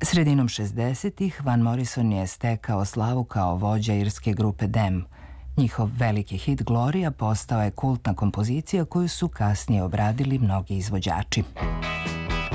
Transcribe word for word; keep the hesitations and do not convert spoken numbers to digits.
Sredinom šezdesetih Van Morrison je stekao slavu kao vođa irske grupe Them. Njihov veliki hit Gloria postao je kultna kompozicija koju su kasnije obradili mnogi izvođači.